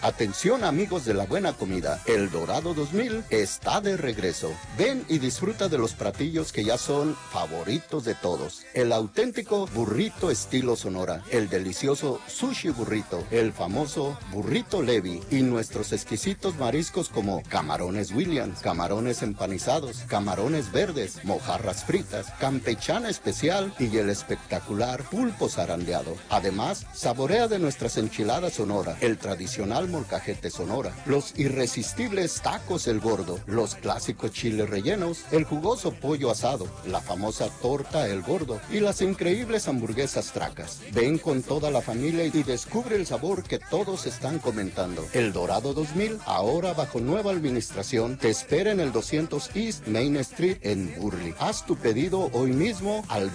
Atención amigos de la buena comida, El Dorado 2000 está de regreso. Ven y disfruta de los platillos que ya son favoritos de todos. El auténtico burrito estilo Sonora, el delicioso sushi burrito, el famoso burrito Levi y nuestros exquisitos mariscos como camarones Williams, camarones empanizados, camarones verdes, mojarras fritas, campechana especial y el espectacular pulpo zarandeado. Además, saborea de nuestras enchiladas Sonora, el tradicional molcajete Sonora, los irresistibles tacos El Gordo, los clásicos chiles rellenos, el jugoso pollo asado, la famosa torta El Gordo y las increíbles hamburguesas Tracas. Ven con toda la familia y descubre el sabor que todos están comentando. El Dorado 2000, ahora bajo nueva administración, te espera en el 200 East Main Street en Burley. Haz tu pedido hoy mismo al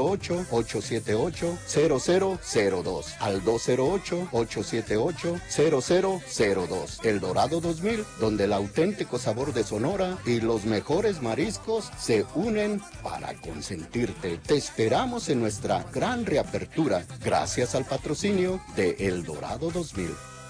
208-878-0002, al 208-878-0002. El Dorado 2000, donde el auténtico sabor de Sonora y los mejores mariscos se unen para consentirte. Te esperamos en nuestra gran reapertura, gracias al patrocinio de El Dorado 2000.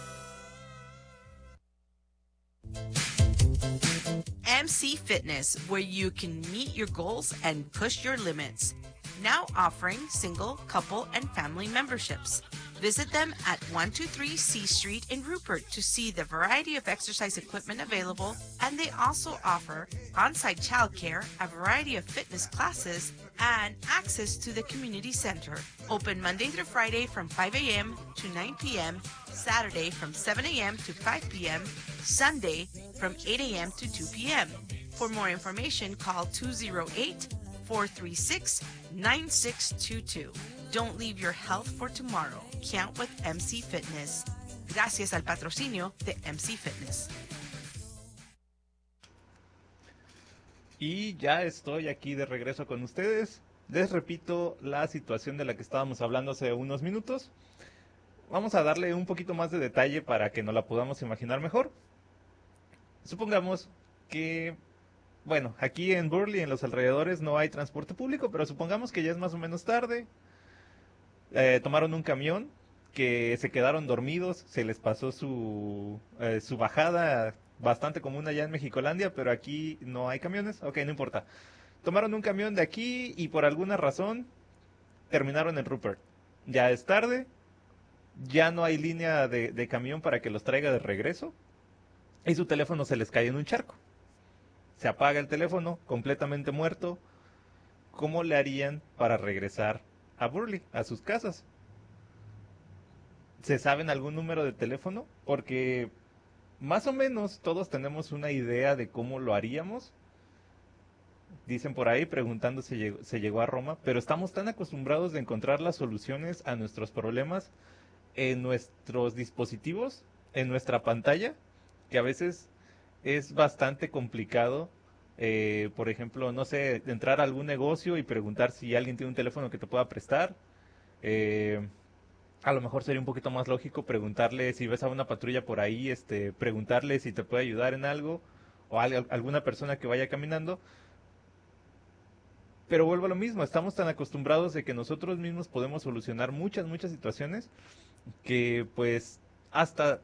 MC Fitness, where you can meet your goals and push your limits. Now offering single, couple, and family memberships. Visit them at 123 C Street in Rupert to see the variety of exercise equipment available, and they also offer on-site childcare, a variety of fitness classes, and access to the community center. Open Monday through Friday from 5 a.m. to 9 p.m., Saturday from 7 a.m. to 5 p.m., Sunday from 8 a.m. to 2 p.m. For more information, call 208-436-9622. Don't leave your health for tomorrow. Count with MC Fitness. Gracias al patrocinio de MC Fitness. Y ya estoy aquí de regreso con ustedes. Les repito la situación de la que estábamos hablando hace unos minutos. Vamos a darle un poquito más de detalle para que nos la podamos imaginar mejor. Supongamos que, bueno, aquí en Burley, en los alrededores, no hay transporte público, pero supongamos que ya es más o menos tarde. Tomaron un camión, que se quedaron dormidos, se les pasó su bajada, bastante común allá en Mexicolandia, pero aquí no hay camiones. Ok, no importa. Tomaron un camión de aquí y por alguna razón terminaron en Rupert. Ya es tarde, ya no hay línea de camión para que los traiga de regreso y su teléfono se les cae en un charco. Se apaga el teléfono, completamente muerto. ¿Cómo le harían para regresar a Burley, a sus casas? ¿Se saben algún número de teléfono? Porque más o menos todos tenemos una idea de cómo lo haríamos. Dicen por ahí, preguntando se llegó a Roma, pero estamos tan acostumbrados de encontrar las soluciones a nuestros problemas en nuestros dispositivos, en nuestra pantalla, que a veces es bastante complicado. Por ejemplo, no sé, entrar a algún negocio y preguntar si alguien tiene un teléfono que te pueda prestar. A lo mejor sería un poquito más lógico preguntarle si ves a una patrulla por ahí, preguntarle si te puede ayudar en algo, o alguna persona que vaya caminando. Pero vuelvo a lo mismo, estamos tan acostumbrados de que nosotros mismos podemos solucionar muchas situaciones que pues hasta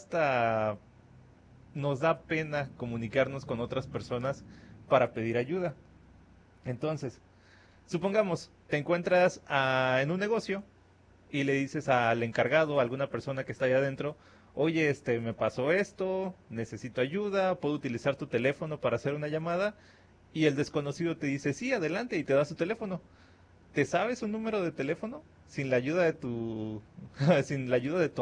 nos da pena comunicarnos con otras personas para pedir ayuda. Entonces, supongamos, te encuentras en un negocio y le dices al encargado, a alguna persona que está allá adentro, oye, me pasó esto, necesito ayuda, puedo utilizar tu teléfono para hacer una llamada, y el desconocido te dice, sí, adelante, y te da su teléfono. ¿Te sabes un número de teléfono? Sin la ayuda de sin la ayuda de tu